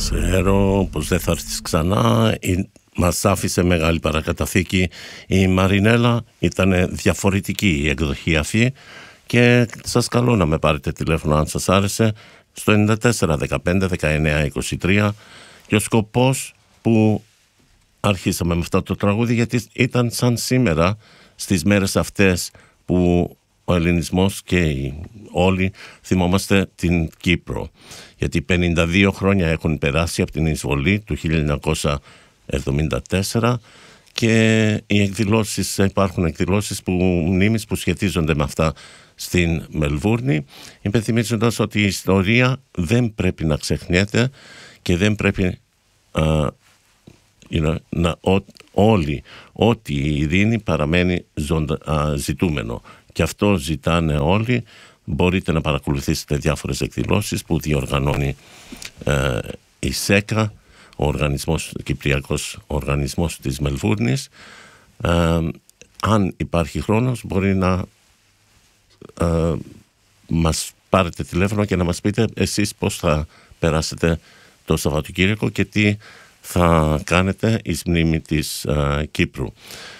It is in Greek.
Ξέρω πως δεν θα έρθεις ξανά. Μας άφησε μεγάλη παρακαταθήκη η Μαρινέλα. Ήταν διαφορετική η εκδοχή αυτή και σας καλώ να με πάρετε τηλέφωνο αν σας άρεσε στο 94 15 19 23. Και ο σκοπός που αρχίσαμε με αυτό το τραγούδι, γιατί ήταν σαν σήμερα στις μέρες αυτές που ο ελληνισμός και όλοι θυμόμαστε την Κύπρο, γιατί 52 χρόνια έχουν περάσει από την εισβολή του 1974 και υπάρχουν εκδηλώσεις μνήμης που σχετίζονται με αυτά στην Μελβούρνη, υπενθυμίζοντας ότι η ιστορία δεν πρέπει να ξεχνιέται και δεν πρέπει ό,τι η ειρήνη παραμένει ζητούμενο. Και αυτό ζητάνε όλοι. Μπορείτε να παρακολουθήσετε διάφορες εκδηλώσεις που διοργανώνει η ΣΕΚΑ, ο Κυπριακός Οργανισμός της Μελβούρνης. Αν υπάρχει χρόνος, μπορεί να μας πάρετε τηλέφωνο και να μας πείτε εσείς πώς θα περάσετε το Σαββατοκύριακο και τι θα κάνετε εις μνήμη της Κύπρου.